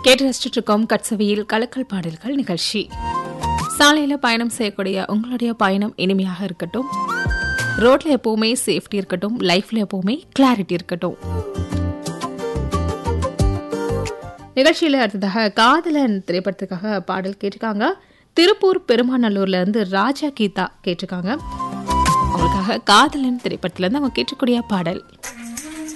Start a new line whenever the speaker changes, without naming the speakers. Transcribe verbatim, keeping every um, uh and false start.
கேட்டு ரசிச்சுட்டு இருக்கோம் கட்சவியில் கலக்கல் பாடல்கள் நிகழ்ச்சி. சாலையில பயணம் செய்யக்கூடிய உங்களுடைய பயணம் இனிமையாக இருக்கட்டும், ரோட்ல எப்பவுமே சேஃப்டி இருக்கட்டும், லைஃப்ல எப்பவுமே கிளாரிட்டி இருக்கட்டும். நிகழ்ச்சியில அடுத்ததாக காதலன் திரைப்படத்துக்காக பாடல் கேட்டிருக்காங்க. திருப்பூர் பெருமாநல்லூர்ல இருந்து ராஜா கீதா கேட்டிருக்காங்க. அவங்களுக்காக காதலன் திரைப்படத்துல இருந்து அவங்க கேட்கக்கூடிய பாடல்.